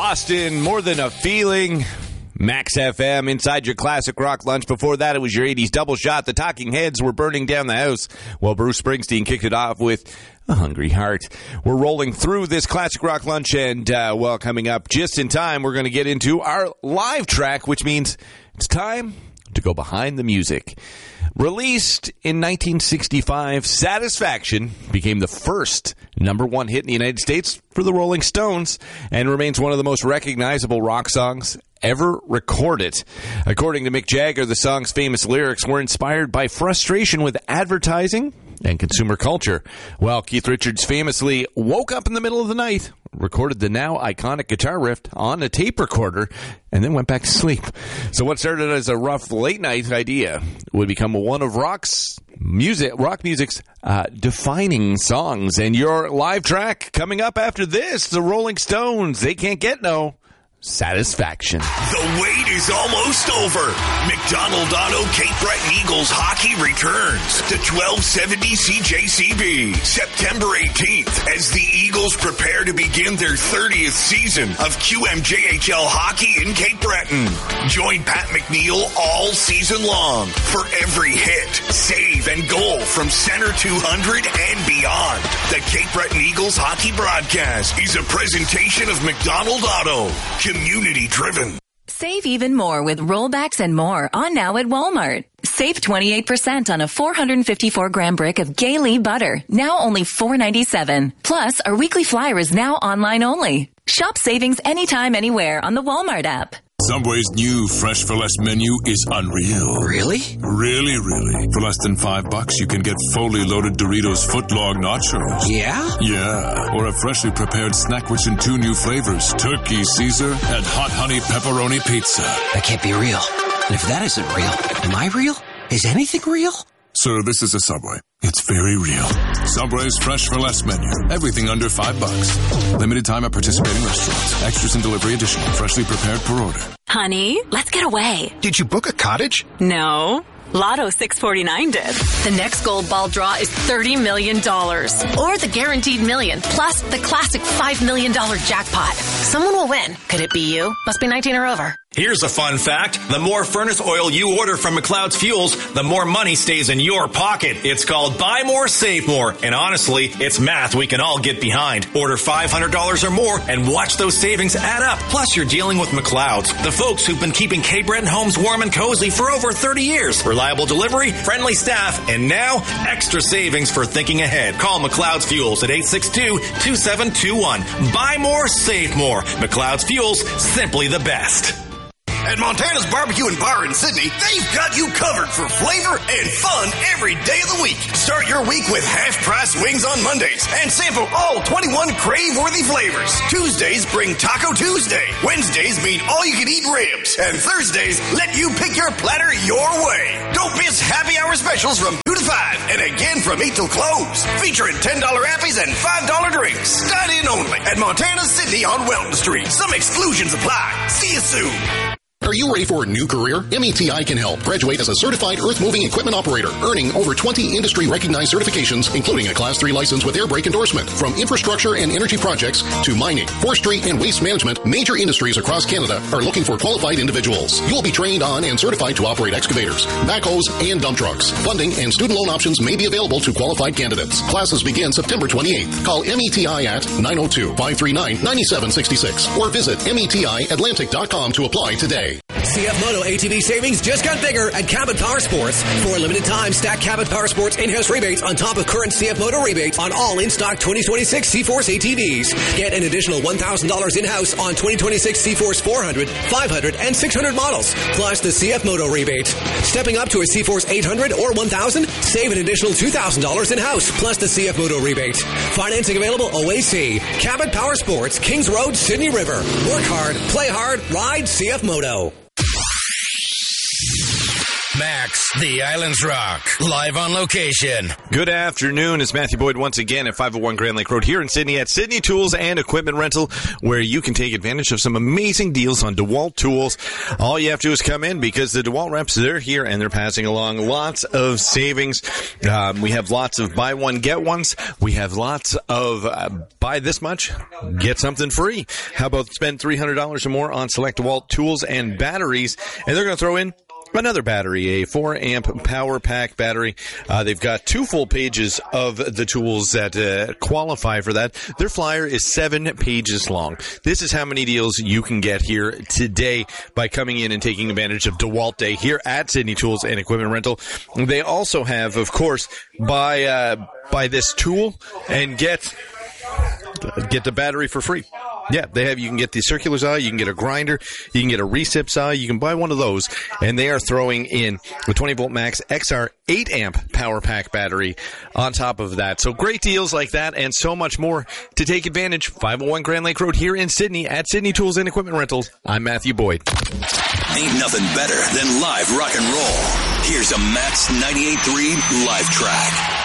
Boston, More Than a Feeling. Max FM, inside your classic rock lunch. Before that, it was your 80s double shot. The Talking Heads were burning down the house, while Bruce Springsteen kicked it off with A Hungry Heart. We're rolling through this classic rock lunch, and, coming up just in time, we're going to get into our live track, which means it's time to go behind the music. Released in 1965, Satisfaction became the first #1 hit in the United States for the Rolling Stones and remains one of the most recognizable rock songs ever recorded. According to Mick Jagger, the song's famous lyrics were inspired by frustration with advertising and consumer culture. Well, Keith Richards famously woke up in the middle of the night, recorded the now iconic guitar riff on a tape recorder, and then went back to sleep. So what started as a rough late-night idea would become one of rock music's defining songs. And your live track coming up after this, the Rolling Stones, They Can't Get No Satisfaction. The wait is almost over. McDonald Auto Cape Breton Eagles hockey returns to 1270 CJCB September 18th as the Eagles prepare to begin their 30th season of QMJHL hockey in Cape Breton. Join Pat McNeil all season long for every hit, save, and goal from center 200 and beyond. The Cape Breton Eagles hockey broadcast is a presentation of McDonald Auto. Community driven. Save even more with rollbacks and more on now at Walmart. Save 28% on a 454-gram brick of Gaylee butter, now only $4.97. Plus, our weekly flyer is now online only. Shop savings anytime, anywhere on the Walmart app. Subway's new Fresh for Less menu is unreal. Really? Really. For less than $5, you can get fully loaded Doritos footlong nachos. Yeah? Yeah. Or a freshly prepared snack rich in 2 new flavors, Turkey Caesar and Hot Honey Pepperoni Pizza. That can't be real. And if that isn't real, am I real? Is anything real? Sir, this is a Subway. It's very real. Subway's Fresh for Less menu. Everything under $5. Limited time at participating restaurants. Extras and delivery additional. Freshly prepared per order. Honey, let's get away. Did you book a cottage? No. Lotto 649 did. The next gold ball draw is $30 million. Or the guaranteed million, plus the classic $5 million jackpot. Someone will win. Could it be you? Must be 19 or over. Here's a fun fact. The more furnace oil you order from McLeod's Fuels, the more money stays in your pocket. It's called Buy More, Save More. And honestly, it's math we can all get behind. Order $500 or more and watch those savings add up. Plus, you're dealing with McLeod's, the folks who've been keeping Cape Breton homes warm and cozy for over 30 years. Reliable delivery, friendly staff, and now extra savings for thinking ahead. Call McLeod's Fuels at 862-2721. Buy more, save more. McLeod's Fuels, simply the best. At Montana's Barbecue and Bar in Sydney, they've got you covered for flavor and fun every day of the week. Start your week with half-price wings on Mondays and sample all 21 crave-worthy flavors. Tuesdays bring Taco Tuesday. Wednesdays mean all-you-can-eat ribs. And Thursdays let you pick your platter your way. Don't miss happy hour specials from 2 to 5 and again from 8 till close. Featuring $10 appies and $5 drinks. Dine in only at Montana's Sydney on Welton Street. Some exclusions apply. See you soon. Are you ready for a new career? METI can help. Graduate as a certified earth-moving equipment operator, earning over 20 industry-recognized certifications, including a Class 3 license with air brake endorsement. From infrastructure and energy projects to mining, forestry, and waste management, major industries across Canada are looking for qualified individuals. You will be trained on and certified to operate excavators, backhoes, and dump trucks. Funding and student loan options may be available to qualified candidates. Classes begin September 28th. Call METI at 902-539-9766 or visit METIAtlantic.com to apply today. CF Moto ATV savings just got bigger at Cabot Power Sports. For a limited time, stack Cabot Power Sports in-house rebates on top of current CF Moto rebates on all in-stock 2026 C-Force ATVs. Get an additional $1,000 in-house on 2026 C-Force 400, 500, and 600 models, plus the CF Moto rebate. Stepping up to a C-Force 800 or 1,000, save an additional $2,000 in-house, plus the CF Moto rebate. Financing available OAC. Cabot Power Sports, Kings Road, Sydney River. Work hard, play hard, ride CF Moto. Max, the Islands Rock, live on location. Good afternoon. It's Matthew Boyd once again at 501 Grand Lake Road here in Sydney at Sydney Tools and Equipment Rental, where you can take advantage of some amazing deals on DeWalt tools. All you have to do is come in because the DeWalt reps, they're here and they're passing along lots of savings. We have lots of buy one, get ones. We have lots of buy this much, get something free. How about spend $300 or more on select DeWalt tools and batteries, and they're going to throw in another battery, a 4-amp power pack battery. They've got 2 full pages of the tools that qualify for that. Their flyer is 7 pages long. This is how many deals you can get here today by coming in and taking advantage of DeWalt Day here at Sydney Tools and Equipment Rental. They also have, of course, buy this tool and get the battery for free. Yeah, you can get the circular saw, you can get a grinder, you can get a recip saw, you can buy one of those, and they are throwing in the 20-volt max XR 8-amp power pack battery on top of that. So great deals like that and so much more to take advantage. 501 Grand Lake Road here in Sydney at Sydney Tools and Equipment Rentals. I'm Matthew Boyd. Ain't nothing better than live rock and roll. Here's a Max 98.3 live track.